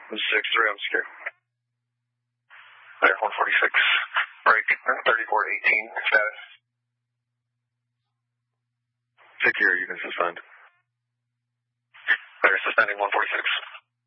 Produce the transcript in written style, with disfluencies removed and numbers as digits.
6-3, I'm secure. There, 146. Break, 34-18, status. Secure, you can suspend. There, suspending 146.